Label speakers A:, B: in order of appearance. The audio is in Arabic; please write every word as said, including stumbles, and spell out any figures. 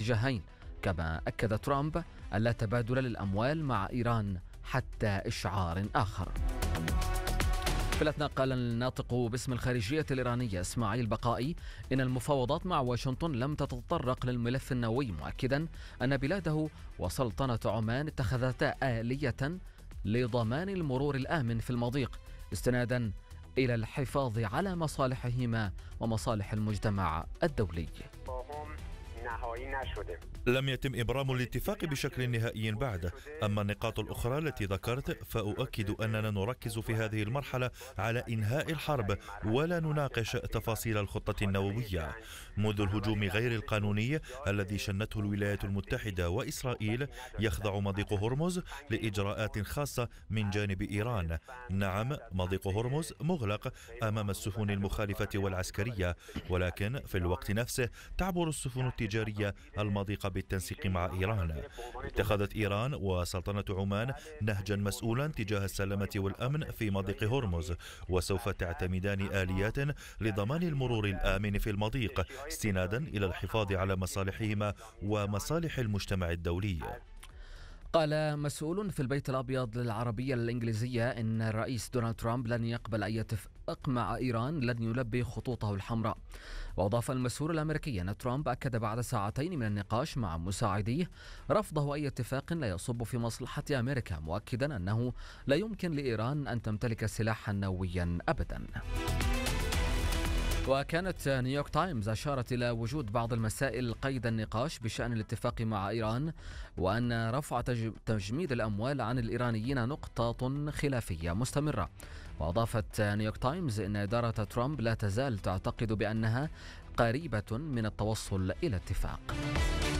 A: الاتجاهين. كما أكد ترامب ألا تبادل للأموال مع إيران حتى إشعار آخر. في الأثناء قال الناطق باسم الخارجية الإيرانية إسماعيل بقائي إن المفاوضات مع واشنطن لم تتطرق للملف النووي، مؤكدا أن بلاده وسلطنة عمان اتخذتا آلية لضمان المرور الآمن في المضيق استنادا إلى الحفاظ على مصالحهما ومصالح المجتمع الدولي.
B: لم يتم إبرام الاتفاق بشكل نهائي بعد، أما النقاط الأخرى التي ذكرت فأؤكد أننا نركز في هذه المرحلة على إنهاء الحرب ولا نناقش تفاصيل الخطة النووية. منذ الهجوم غير القانوني الذي شنته الولايات المتحدة وإسرائيل يخضع مضيق هرمز لإجراءات خاصة من جانب إيران. نعم، مضيق هرمز مغلق أمام السفن المخالفة والعسكرية، ولكن في الوقت نفسه تعبر السفن التجارية المضيق بالتنسيق مع إيران. اتخذت إيران وسلطنة عمان نهجا مسؤولا تجاه السلامة والأمن في مضيق هرمز، وسوف تعتمدان آليات لضمان المرور الآمن في المضيق استنادا إلى الحفاظ على مصالحهما ومصالح المجتمع الدولي.
A: قال مسؤول في البيت الأبيض للعربية الإنجليزية إن الرئيس دونالد ترامب لن يقبل أي اتفاق مع إيران لن يلبي خطوطه الحمراء. وأضاف المسؤول الأمريكي أن ترامب أكد بعد ساعتين من النقاش مع مساعديه رفضه أي اتفاق لا يصب في مصلحة أمريكا، مؤكدا أنه لا يمكن لإيران أن تمتلك سلاحا نوويا أبدا. وكانت نيويورك تايمز أشارت إلى وجود بعض المسائل قيد النقاش بشأن الاتفاق مع إيران، وأن رفع تجميد الأموال عن الإيرانيين نقطة خلافية مستمرة. وأضافت نيويورك تايمز أن إدارة ترامب لا تزال تعتقد بأنها قريبة من التوصل إلى اتفاق.